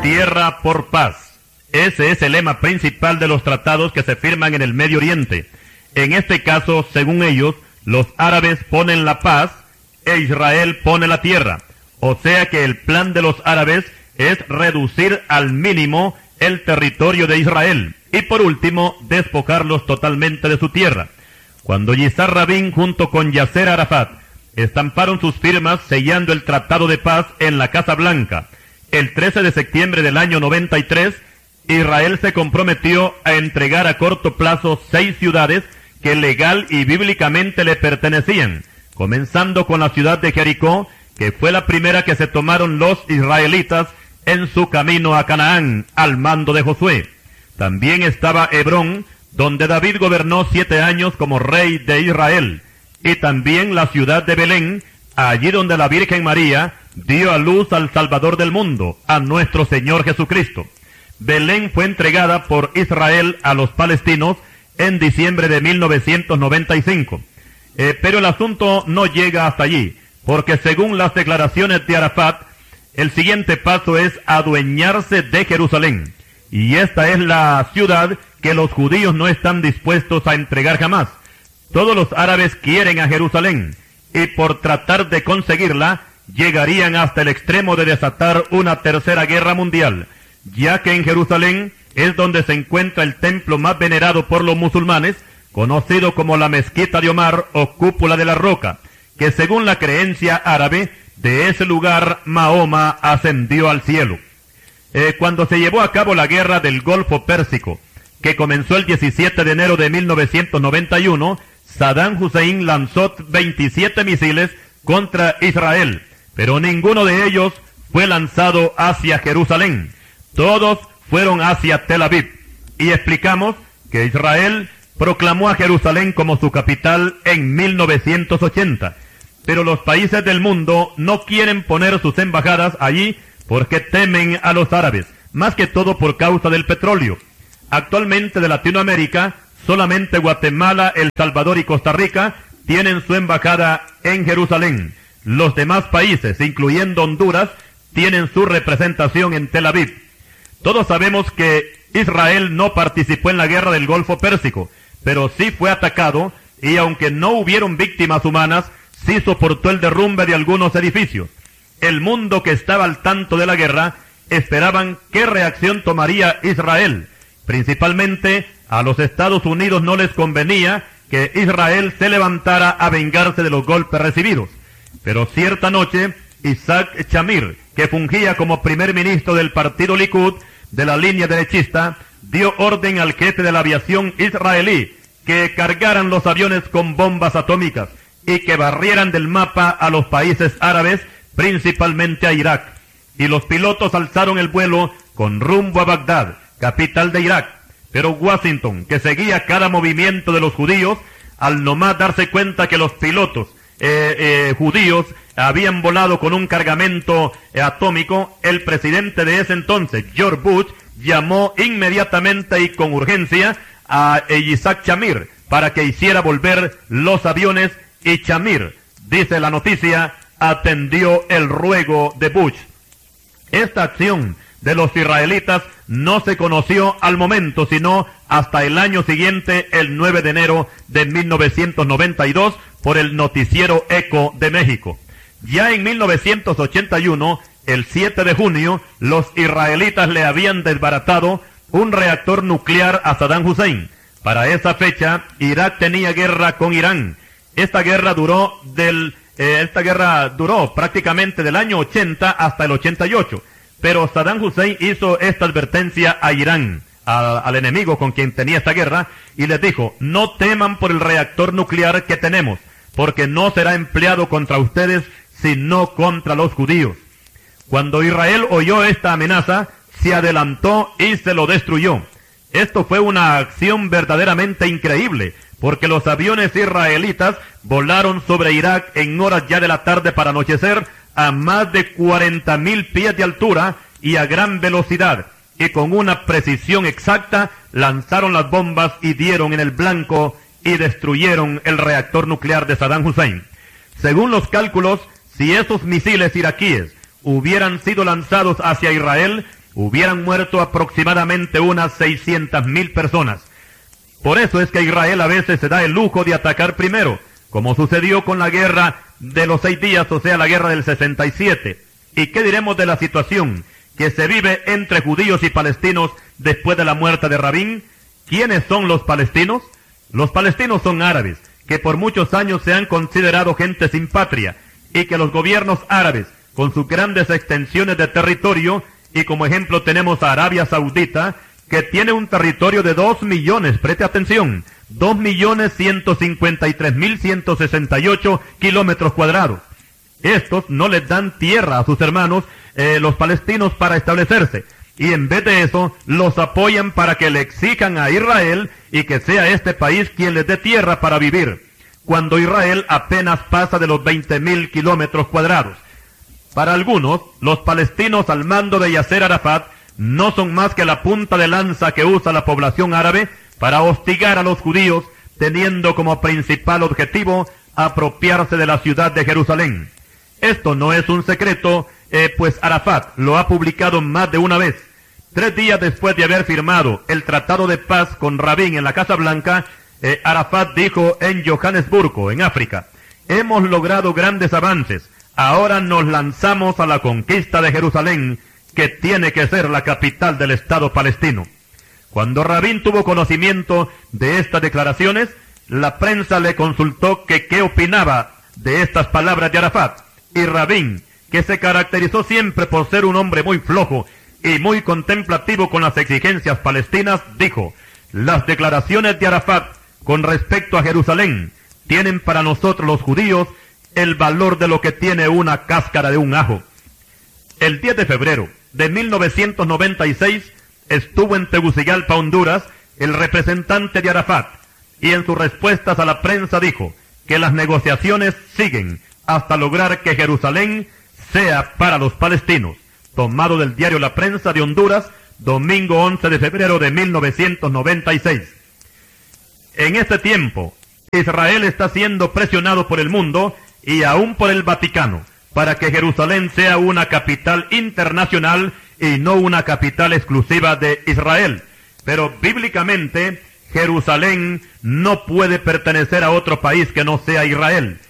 tierra por paz. Ese es el lema principal de los tratados que se firman en el Medio Oriente. En este caso, según ellos, los árabes ponen la paz e Israel pone la tierra. O sea que el plan de los árabes es reducir al mínimo el territorio de Israel y por último despojarlos totalmente de su tierra. Cuando Yitzhak Rabin junto con Yasser Arafat estamparon sus firmas sellando el Tratado de Paz en la Casa Blanca, el 13 de septiembre del año 93, Israel se comprometió a entregar a corto plazo 6 ciudades que legal y bíblicamente le pertenecían, comenzando con la ciudad de Jericó, que fue la primera que se tomaron los israelitas en su camino a Canaán, al mando de Josué. También estaba Hebrón, donde David gobernó 7 años como rey de Israel, y también la ciudad de Belén, allí donde la Virgen María dio a luz al Salvador del mundo, a nuestro Señor Jesucristo. Belén fue entregada por Israel a los palestinos en diciembre de 1995. Pero el asunto no llega hasta allí, porque según las declaraciones de Arafat, el siguiente paso es adueñarse de Jerusalén. Y esta es la ciudad que los judíos no están dispuestos a entregar jamás. Todos los árabes quieren a Jerusalén, y por tratar de conseguirla, llegarían hasta el extremo de desatar una tercera guerra mundial, ya que en Jerusalén es donde se encuentra el templo más venerado por los musulmanes, conocido como la Mezquita de Omar o Cúpula de la Roca, que según la creencia árabe, de ese lugar Mahoma ascendió al cielo. Cuando se llevó a cabo la guerra del Golfo Pérsico, que comenzó el 17 de enero de 1991, Saddam Hussein lanzó 27 misiles contra Israel, pero ninguno de ellos fue lanzado hacia Jerusalén. Todos fueron hacia Tel Aviv. Y explicamos que Israel proclamó a Jerusalén como su capital en 1980. Pero los países del mundo no quieren poner sus embajadas allí porque temen a los árabes, más que todo por causa del petróleo. Actualmente de Latinoamérica, solamente Guatemala, El Salvador y Costa Rica tienen su embajada en Jerusalén. Los demás países, incluyendo Honduras, tienen su representación en Tel Aviv. Todos sabemos que Israel no participó en la guerra del Golfo Pérsico, pero sí fue atacado y aunque no hubieron víctimas humanas, sí soportó el derrumbe de algunos edificios. El mundo que estaba al tanto de la guerra esperaban qué reacción tomaría Israel. Principalmente a los Estados Unidos no les convenía que Israel se levantara a vengarse de los golpes recibidos. Pero cierta noche, Isaac Shamir, que fungía como primer ministro del partido Likud, de la línea derechista, dio orden al jefe de la aviación israelí que cargaran los aviones con bombas atómicas y que barrieran del mapa a los países árabes, principalmente a Irak. Y los pilotos alzaron el vuelo con rumbo a Bagdad, capital de Irak. Pero Washington, que seguía cada movimiento de los judíos, al nomás darse cuenta que los pilotos judíos habían volado con un cargamento atómico, el presidente de ese entonces, George Bush, llamó inmediatamente y con urgencia a Isaac Shamir para que hiciera volver los aviones y Shamir, dice la noticia, atendió el ruego de Bush. Esta acción de los israelitas no se conoció al momento, sino hasta el año siguiente, el 9 de enero de 1992, por el noticiero Eco de México. Ya en 1981, el 7 de junio, los israelitas le habían desbaratado un reactor nuclear a Saddam Hussein. Para esa fecha, Irak tenía guerra con Irán. Esta guerra duró prácticamente del año 80 hasta el 88. Pero Saddam Hussein hizo esta advertencia a Irán, al enemigo con quien tenía esta guerra, y les dijo, no teman por el reactor nuclear que tenemos, porque no será empleado contra ustedes, sino contra los judíos. Cuando Israel oyó esta amenaza, se adelantó y se lo destruyó. Esto fue una acción verdaderamente increíble, porque los aviones israelitas volaron sobre Irak en horas ya de la tarde para anochecer, a más de 40,000 pies de altura y a gran velocidad, y con una precisión exacta lanzaron las bombas y dieron en el blanco y destruyeron el reactor nuclear de Saddam Hussein. Según los cálculos, si esos misiles iraquíes hubieran sido lanzados hacia Israel, hubieran muerto aproximadamente unas 600,000 personas. Por eso es que Israel a veces se da el lujo de atacar primero, como sucedió con la guerra de los 6 días, o sea, la guerra del 67. ¿Y qué diremos de la situación que se vive entre judíos y palestinos después de la muerte de Rabin? ¿Quiénes son los palestinos? Los palestinos son árabes, que por muchos años se han considerado gente sin patria, y que los gobiernos árabes, con sus grandes extensiones de territorio, y como ejemplo tenemos a Arabia Saudita, que tiene un territorio de 2 millones, preste atención, 2.153.168 kilómetros cuadrados. Estos no les dan tierra a sus hermanos, los palestinos, para establecerse, y en vez de eso, los apoyan para que le exijan a Israel y que sea este país quien les dé tierra para vivir, cuando Israel apenas pasa de los 20.000 kilómetros cuadrados. Para algunos, los palestinos al mando de Yasser Arafat no son más que la punta de lanza que usa la población árabe para hostigar a los judíos, teniendo como principal objetivo apropiarse de la ciudad de Jerusalén. Esto no es un secreto, pues Arafat lo ha publicado más de una vez. 3 días después de haber firmado el Tratado de Paz con Rabin en la Casa Blanca, Arafat dijo en Johannesburgo, en África: hemos logrado grandes avances, ahora nos lanzamos a la conquista de Jerusalén, que tiene que ser la capital del Estado palestino. Cuando Rabin tuvo conocimiento de estas declaraciones, la prensa le consultó que qué opinaba de estas palabras de Arafat, y Rabin, que se caracterizó siempre por ser un hombre muy flojo y muy contemplativo con las exigencias palestinas, dijo: las declaraciones de Arafat con respecto a Jerusalén tienen para nosotros los judíos el valor de lo que tiene una cáscara de un ajo. El 10 de febrero de 1996 estuvo en Tegucigalpa, Honduras, el representante de Arafat, y en sus respuestas a la prensa dijo que las negociaciones siguen hasta lograr que Jerusalén sea para los palestinos. Tomado del diario La Prensa de Honduras, domingo 11 de febrero de 1996. En este tiempo, Israel está siendo presionado por el mundo y aún por el Vaticano para que Jerusalén sea una capital internacional y no una capital exclusiva de Israel. Pero bíblicamente, Jerusalén no puede pertenecer a otro país que no sea Israel.